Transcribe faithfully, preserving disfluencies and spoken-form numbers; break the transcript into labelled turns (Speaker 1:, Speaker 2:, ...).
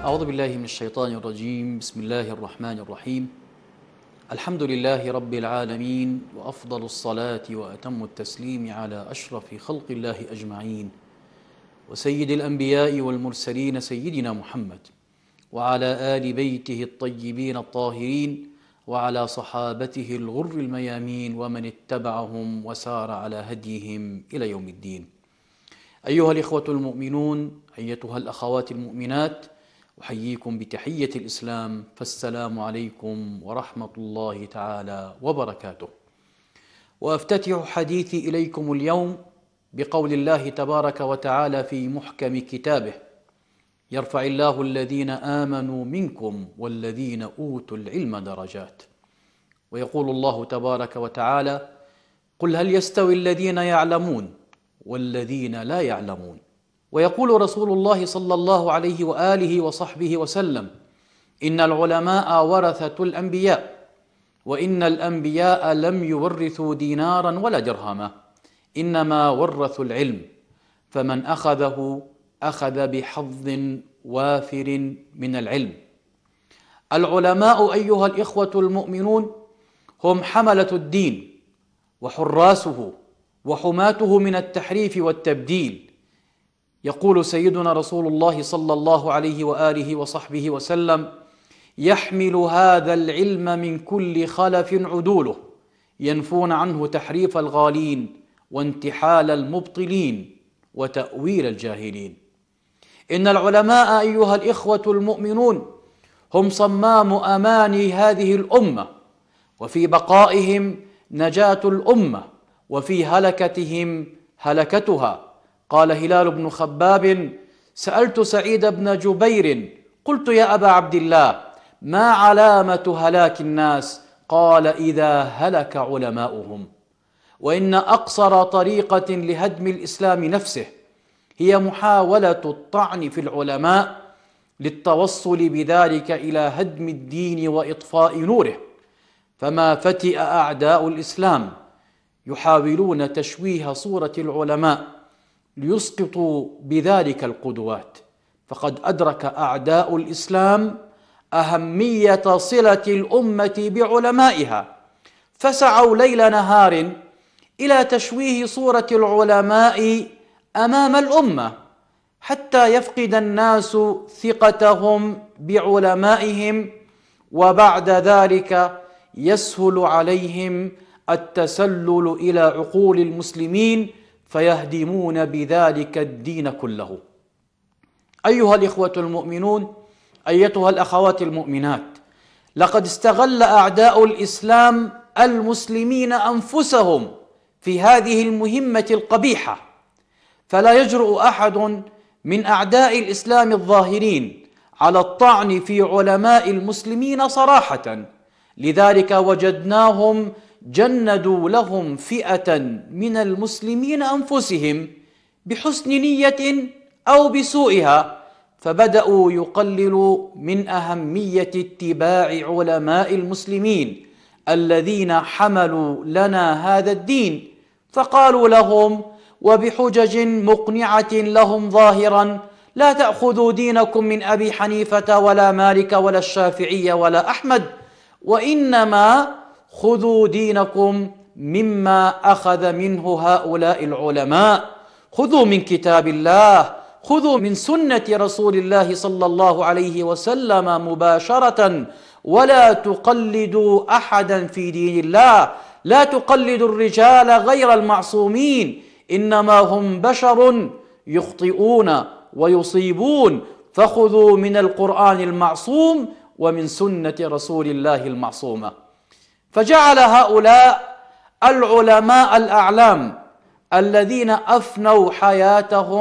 Speaker 1: أعوذ بالله من الشيطان الرجيم. بسم الله الرحمن الرحيم. الحمد لله رب العالمين، وأفضل الصلاة وأتم التسليم على أشرف خلق الله أجمعين، وسيد الأنبياء والمرسلين سيدنا محمد، وعلى آل بيته الطيبين الطاهرين، وعلى صحابته الغر الميامين، ومن اتبعهم وسار على هديهم إلى يوم الدين. أيها الإخوة المؤمنون، أيتها الأخوات المؤمنات، أحييكم بتحية الإسلام، فالسلام عليكم ورحمة الله تعالى وبركاته. وأفتتح حديثي إليكم اليوم بقول الله تبارك وتعالى في محكم كتابه: يرفع الله الذين آمنوا منكم والذين أوتوا العلم درجات. ويقول الله تبارك وتعالى: قل هل يستوي الذين يعلمون والذين لا يعلمون. ويقول رسول الله صلى الله عليه وآله وصحبه وسلم: إن العلماء ورثة الأنبياء، وإن الأنبياء لم يورثوا دينارا ولا درهما، إنما ورثوا العلم، فمن أخذه أخذ بحظ وافر من العلم. العلماء أيها الإخوة المؤمنون هم حملة الدين وحراسه وحماته من التحريف والتبديل. يقول سيدنا رسول الله صلى الله عليه وآله وصحبه وسلم: يحمل هذا العلم من كل خلف عدوله، ينفون عنه تحريف الغالين وانتحال المبطلين وتأويل الجاهلين. إن العلماء أيها الإخوة المؤمنون هم صمام أمان هذه الأمة، وفي بقائهم نجاة الأمة، وفي هلكتهم هلكتها. قال هلال بن خباب: سألت سعيد بن جبير قلت يا أبا عبد الله، ما علامة هلاك الناس؟ قال: إذا هلك علماؤهم. وإن أقصر طريقة لهدم الإسلام نفسه هي محاولة الطعن في العلماء للتوصل بذلك إلى هدم الدين وإطفاء نوره. فما فتئ أعداء الإسلام يحاولون تشويه صورة العلماء ليسقطوا بذلك القدوات، فقد أدرك أعداء الإسلام أهمية صلة الأمة بعلمائها، فسعوا ليل نهار إلى تشويه صورة العلماء أمام الأمة، حتى يفقد الناس ثقتهم بعلمائهم، وبعد ذلك يسهل عليهم التسلل إلى عقول المسلمين فيهدمون بذلك الدين كله. أيها الإخوة المؤمنون، أيتها الأخوات المؤمنات، لقد استغل أعداء الإسلام المسلمين أنفسهم في هذه المهمة القبيحة، فلا يجرؤ أحد من أعداء الإسلام الظاهرين على الطعن في علماء المسلمين صراحة، لذلك وجدناهم جندوا لهم فئة من المسلمين أنفسهم بحسن نية أو بسوءها، فبدأوا يقللوا من أهمية اتباع علماء المسلمين الذين حملوا لنا هذا الدين، فقالوا لهم وبحجج مقنعة لهم ظاهرا: لا تأخذوا دينكم من أبي حنيفة ولا مالك ولا الشافعي ولا أحمد، وإنما خذوا دينكم مما أخذ منه هؤلاء العلماء، خذوا من كتاب الله، خذوا من سنة رسول الله صلى الله عليه وسلم مباشرة، ولا تقلدوا أحدا في دين الله، لا تقلدوا الرجال غير المعصومين، إنما هم بشر يخطئون ويصيبون، فخذوا من القرآن المعصوم ومن سنة رسول الله المعصومة. فجعل هؤلاء العلماء الأعلام الذين أفنوا حياتهم